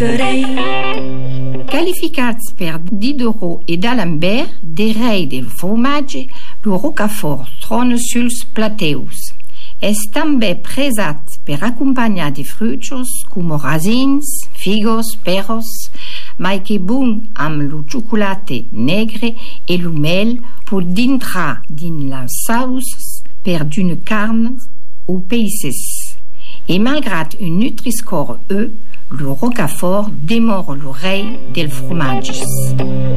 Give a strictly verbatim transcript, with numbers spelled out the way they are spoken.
porterei. Qualificats per Diderot e d'Alembert, des reis del formatge, lo rocafort trona suls plateus. És també presat per acompanyar de fruits com rasins, figos, perros, mai que bon amb lo xocolate negre e lo mel pot dintre din la sauce per d'una carn o peixes. Et malgrat un Nutri-Score E, le rocafort demeure le rei del fromages.